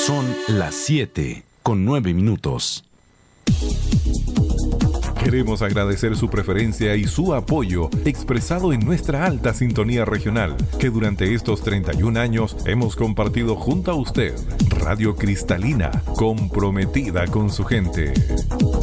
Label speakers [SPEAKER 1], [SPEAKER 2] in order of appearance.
[SPEAKER 1] Son las 7:09.
[SPEAKER 2] Queremos agradecer su preferencia y su apoyo expresado en nuestra alta sintonía regional, que durante estos 31 años hemos compartido junto a usted. Radio Cristalina, comprometida con su gente.